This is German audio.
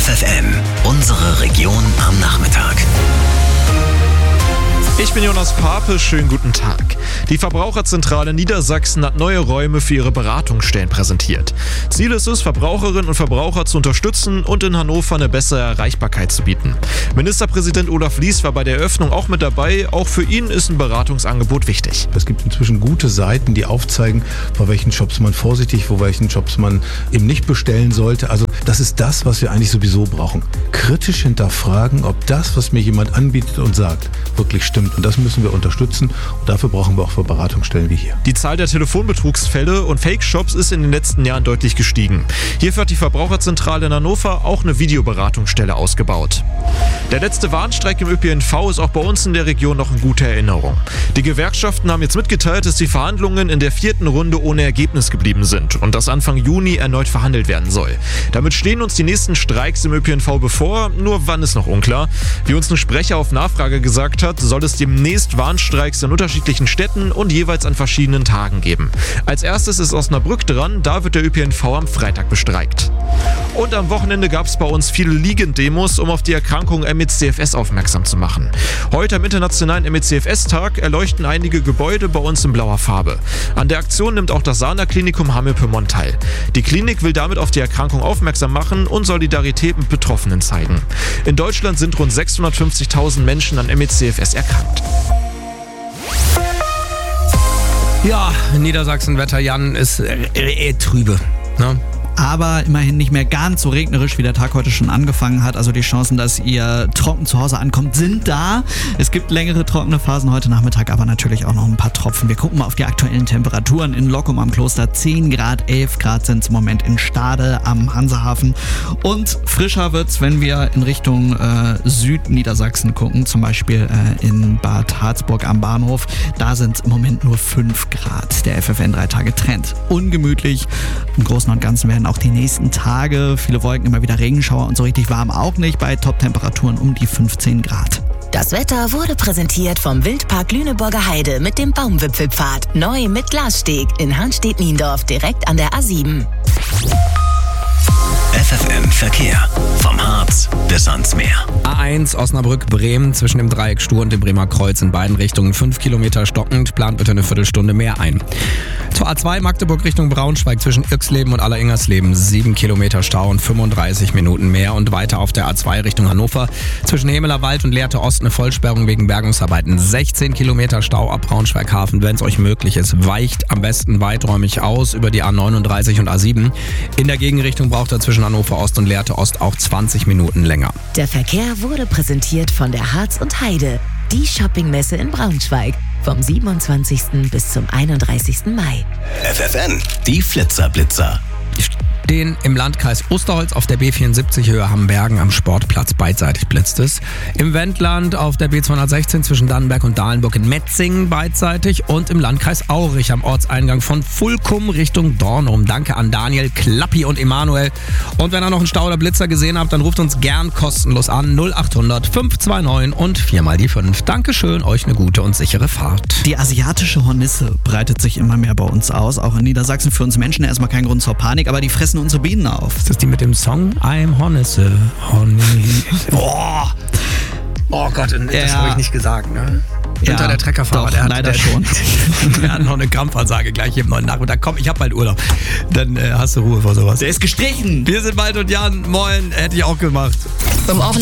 FFN, unsere Region am Nachmittag. Ich bin Jonas Pape, schönen guten Tag. Die Verbraucherzentrale Niedersachsen hat neue Räume für ihre Beratungsstellen präsentiert. Ziel ist es, Verbraucherinnen und Verbraucher zu unterstützen und in Hannover eine bessere Erreichbarkeit zu bieten. Ministerpräsident Olaf Lies war bei der Eröffnung auch mit dabei. Auch für ihn ist ein Beratungsangebot wichtig. Es gibt inzwischen gute Seiten, die aufzeigen, vor welchen Jobs man vorsichtig, vor welchen Jobs man eben nicht bestellen sollte. Also das ist das, was wir eigentlich sowieso brauchen. Kritisch hinterfragen, ob das, was mir jemand anbietet und sagt, wirklich stimmt. Und das müssen wir unterstützen. Und dafür brauchen wir auch für Beratungsstellen wie hier. Die Zahl der Telefonbetrugsfälle und Fake-Shops ist in den letzten Jahren deutlich gestiegen. Hierfür hat die Verbraucherzentrale in Hannover auch eine Videoberatungsstelle ausgebaut. Der letzte Warnstreik im ÖPNV ist auch bei uns in der Region noch in guter Erinnerung. Die Gewerkschaften haben jetzt mitgeteilt, dass die Verhandlungen in der 4. Runde ohne Ergebnis geblieben sind und dass Anfang Juni erneut verhandelt werden soll. Damit stehen uns die nächsten Streiks im ÖPNV bevor, nur wann ist noch unklar. Wie uns ein Sprecher auf Nachfrage gesagt hat, soll es demnächst Warnstreiks in unterschiedlichen Städten und jeweils an verschiedenen Tagen geben. Als erstes ist Osnabrück dran, da wird der ÖPNV am Freitag bestreikt. Und am Wochenende gab es bei uns viele Liegendemos, um auf die Erkrankung ME/CFS aufmerksam zu machen. Heute am internationalen ME/CFS-Tag erleuchten einige Gebäude bei uns in blauer Farbe. An der Aktion nimmt auch das Sana-Klinikum Hamme-Pyrmont teil. Die Klinik will damit auf die Erkrankung aufmerksam machen und Solidarität mit Betroffenen zeigen. In Deutschland sind rund 650.000 Menschen an ME/CFS erkrankt. Ja, Niedersachsen-Wetter, Jan, ist trübe, ne? Aber immerhin nicht mehr ganz so regnerisch, wie der Tag heute schon angefangen hat. Also die Chancen, dass ihr trocken zu Hause ankommt, sind da. Es gibt längere trockene Phasen heute Nachmittag, aber natürlich auch noch ein paar Tropfen. Wir gucken mal auf die aktuellen Temperaturen. In Lockum am Kloster 10 Grad, 11 Grad sind es im Moment in Stade am Hansehafen. Und frischer wird's, wenn wir in Richtung Südniedersachsen gucken, zum Beispiel in Bad Harzburg am Bahnhof. Da sind es im Moment nur 5 Grad. Der FFN 3-Tage-Trend. Ungemütlich. Im Großen und Ganzen werden auch die nächsten Tage viele Wolken, immer wieder Regenschauer und so richtig warm auch nicht, bei Top-Temperaturen um die 15 Grad. Das Wetter wurde präsentiert vom Wildpark Lüneburger Heide mit dem Baumwipfelpfad. Neu mit Glassteg in Hanstedt-Niendorf direkt an der A7. FFN Verkehr. Vom Harz bis ans Meer. A1 Osnabrück-Bremen zwischen dem Dreieck Stur und dem Bremer Kreuz in beiden Richtungen 5 Kilometer stockend. Plant bitte eine Viertelstunde mehr ein. Zur A2 Magdeburg Richtung Braunschweig zwischen Irxleben und Alleringhersleben 7 Kilometer Stau und 35 Minuten mehr. Und weiter auf der A2 Richtung Hannover zwischen Hemelerwald und Lehrte Ost eine Vollsperrung wegen Bergungsarbeiten. 16 Kilometer Stau ab Braunschweig-Hafen. Wenn es euch möglich ist, weicht am besten weiträumig aus über die A39 und A7. In der Gegenrichtung braucht er zwischen Hannover Ost und Lehrte Ost auch 20 Minuten länger. Der Verkehr wurde präsentiert von der Harz und Heide, die Shoppingmesse in Braunschweig, vom 27. bis zum 31. Mai. FFN, die Flitzer-Blitzer. Den im Landkreis Osterholz auf der B74 Höhe Hambergen am Sportplatz beidseitig blitzt es. Im Wendland auf der B216 zwischen Dannenberg und Dahlenburg in Metzingen beidseitig und im Landkreis Aurich am Ortseingang von Fulkum Richtung Dornum. Danke an Daniel, Klappi und Emanuel. Und wenn ihr noch einen Stau oder Blitzer gesehen habt, dann ruft uns gern kostenlos an 0800 529 und 4x5. Dankeschön, euch eine gute und sichere Fahrt. Die asiatische Hornisse breitet sich immer mehr bei uns aus, auch in Niedersachsen. Für uns Menschen erstmal kein Grund zur Panik, aber die fressen unsere Bienen auf. Ist das die mit dem Song I'm Hornisse? Oh Gott, das habe ich nicht gesagt, ne? Hinter der Treckerfahrer, der hat leider schon. Der hat noch eine Krampfansage gleich hier am neuen Nachmittag. Komm, ich hab bald Urlaub. Dann hast du Ruhe vor sowas. Der ist gestrichen. Wir sind bald und Jan. Moin, hätte ich auch gemacht. Im offenen